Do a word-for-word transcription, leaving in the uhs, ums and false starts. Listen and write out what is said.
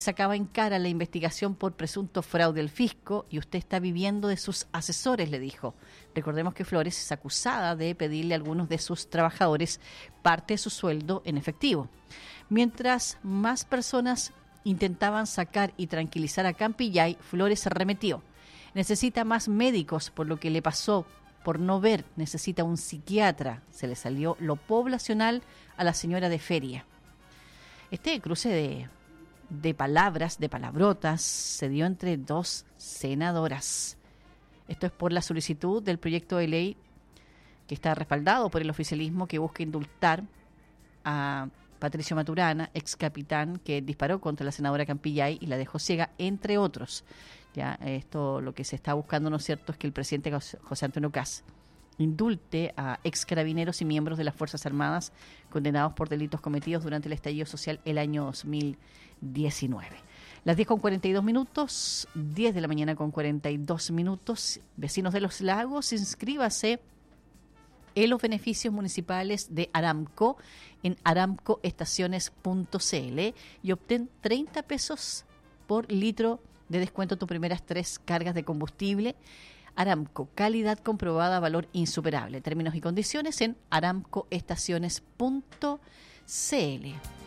sacaba en cara la investigación por presunto fraude al fisco y usted está viviendo de sus asesores, le dijo. Recordemos que Flores es acusada de pedirle a algunos de sus trabajadores parte de su sueldo en efectivo. Mientras más personas intentaban sacar y tranquilizar a Campillay, Flores se arremetió. Necesita más médicos por lo que le pasó por no ver, necesita un psiquiatra. Se le salió lo poblacional a la señora de feria. Este cruce de... de palabras, de palabrotas, se dio entre dos senadoras. Esto es por la solicitud del proyecto de ley que está respaldado por el oficialismo que busca indultar a Patricio Maturana, ex capitán que disparó contra la senadora Campillay y la dejó ciega, entre otros. Ya esto lo que se está buscando, ¿no es cierto?, es que el presidente José Antonio Kast indulte a ex carabineros y miembros de las Fuerzas Armadas condenados por delitos cometidos durante el estallido social el año dos mil diecinueve. Las diez con cuarenta y dos minutos, diez de la mañana con cuarenta y dos minutos. Vecinos de Los Lagos, inscríbase en los beneficios municipales de Aramco en aramco estaciones punto c l y obtén treinta pesos por litro de descuento en tus primeras tres cargas de combustible. Aramco, calidad comprobada, valor insuperable. Términos y condiciones en aramco estaciones punto c l.